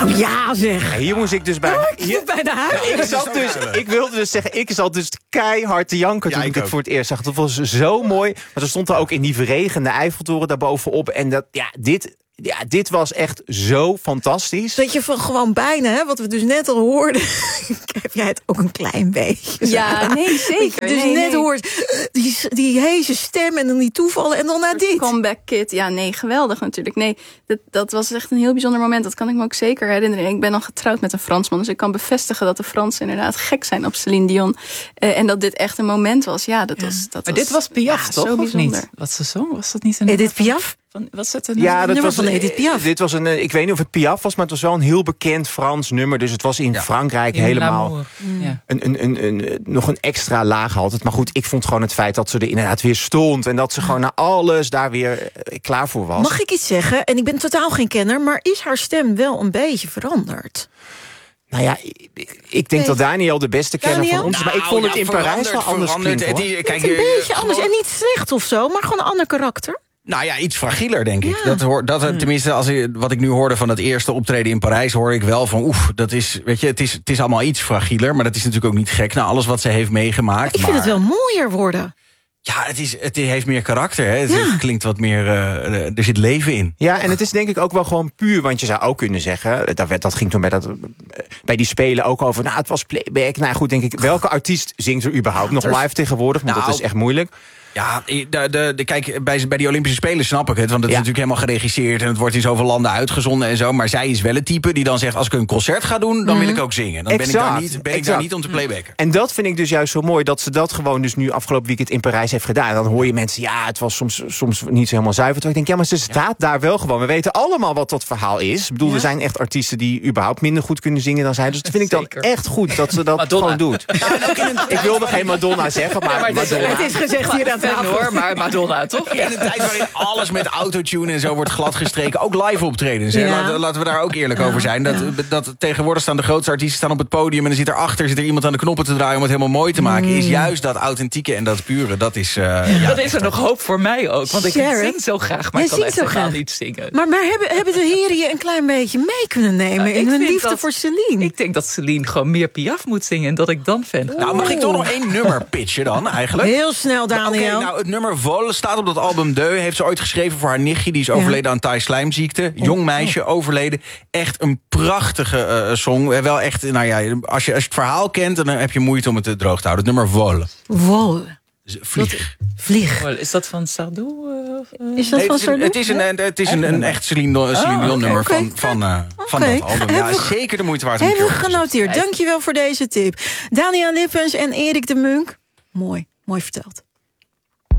Nou ja, zeg. Ja, hier moest ik dus bij... Bij de huis. Ik wilde dus zeggen, ik zat dus keihard te janken toen ik dit voor het eerst zag. Dat was zo mooi. Maar er stond er ook in die verregende Eiffeltoren daarbovenop. En dit was echt zo fantastisch. Dat je van gewoon bijna, hè, wat we dus net al hoorden... heb jij het ook een klein beetje. Ja, nee, zeker. Dus net hoort die heese stem en dan die toevallen en dan naar dit. Comeback Kid. Ja, nee, geweldig natuurlijk. Nee, dat was echt een heel bijzonder moment. Dat kan ik me ook zeker herinneren. Ik ben al getrouwd met een Fransman, dus ik kan bevestigen dat de Fransen inderdaad gek zijn op Céline Dion. En dat dit echt een moment was. Ja, dat was... Maar dit was Piaf, toch? Zo of bijzonder. niet? Wat ze zong? Was dat niet een Edith Piaf? Was het een nummer van Edith Piaf? Dit was ik weet niet of het Piaf was, maar het was wel een heel bekend Frans nummer. Dus het was in Frankrijk helemaal nog een extra laag had. Maar goed, ik vond gewoon het feit dat ze er inderdaad weer stond. En dat ze gewoon naar alles daar weer klaar voor was. Mag ik iets zeggen? En ik ben totaal geen kenner, maar is haar stem wel een beetje veranderd? Nou ja, ik denk dat Daniel de beste kenner van ons is. Maar ik vond het in Parijs wel anders klinken, hoor. Kijk, een beetje anders en niet slecht of zo, maar gewoon een ander karakter. Nou ja, iets fragieler, denk ik. Tenminste, wat ik nu hoorde van het eerste optreden in Parijs... hoor ik wel van, dat is, weet je, het is allemaal iets fragieler... maar dat is natuurlijk ook niet gek na alles wat ze heeft meegemaakt. Maar ik vind het wel mooier worden. Ja, het heeft meer karakter. Hè? Het klinkt wat meer... er zit leven in. Ja, en het is denk ik ook wel gewoon puur. Want je zou ook kunnen zeggen... Dat ging toen bij die Spelen ook over... Nou, het was playback. Nou goed, denk ik... Welke artiest zingt er überhaupt nog live tegenwoordig? Want dat is echt moeilijk. Ja, kijk, bij die Olympische Spelen snap ik het. Want het is natuurlijk helemaal geregisseerd... en het wordt in zoveel landen uitgezonden en zo. Maar zij is wel het type die dan zegt... als ik een concert ga doen, dan wil ik ook zingen. Dan ben ik daar niet om te playbacken. En dat vind ik dus juist zo mooi... dat ze dat gewoon dus nu afgelopen weekend in Parijs heeft gedaan. Dan hoor je mensen, ja, het was soms niet zo helemaal zuiver. Terwijl ik denk, ja, maar ze staat daar wel gewoon. We weten allemaal wat dat verhaal is. Ik bedoel, er zijn echt artiesten die überhaupt minder goed kunnen zingen dan zij. Dus dat vind ik dan echt goed dat ze dat gewoon doet. Ik wilde geen Madonna zeggen, maar Madonna. Het is gezegd hier aan hoor, maar Madonna, toch? In een tijd waarin alles met autotune en zo wordt gladgestreken. Ook live optredens. Ja. Laten we daar ook eerlijk over zijn. Dat tegenwoordig staan de grootste artiesten staan op het podium... en dan zit er iemand aan de knoppen te draaien om het helemaal mooi te maken. Is juist dat authentieke en dat pure. Dat is... dat is er nog hoop voor mij ook. Want ik zing zo graag, maar ik kan echt helemaal niet zingen. Maar hebben de heren je een klein beetje mee kunnen nemen... in hun liefde voor Céline? Ik denk dat Céline gewoon meer Piaf moet zingen... en dat ik dan fan ga. Nou, mag ik toch nog 1 nummer pitchen dan, eigenlijk? Heel snel, Daniel. Nou, het nummer Vol staat op dat album Deux. Heeft ze ooit geschreven voor haar nichtje. Die is overleden aan Thai-slijmziekte. Jong meisje, overleden. Echt een prachtige song. Wel echt, nou ja, als je het verhaal kent... dan heb je moeite om het droog te houden. Het nummer Vol. Vol. Vlieg. Is dat van Sardou? Is dat van Sardou? Het is een echt Céline Dion nummer van dat album. Ja, zeker de moeite waard om te hebben we genoteerd. Dankjewel voor deze tip. Daniel Lippens en Erik de Munk. Mooi verteld.